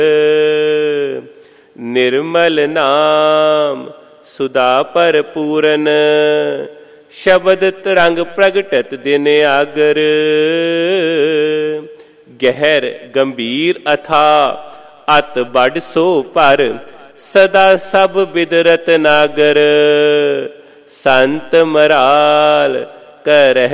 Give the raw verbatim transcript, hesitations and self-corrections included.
ਨਿਰਮਲ ਨਾਮ ਸੁਦਾ ਭਰਪੂਰਨ, ਸ਼ਬਦ ਤਰੰਗ ਪ੍ਰਗਟਤ ਦਿਨ ਆਗਰ। ਗਹਿਰ ਗੰਭੀਰ ਅਥਾ ਅਤ ਬੜ ਸੋ ਪਰ, ਸਦਾ ਸਭ ਬਿਦਰਤ ਨਾਗਰ। ਸੰਤ ਮਰਾਲ ਕਰਹਿ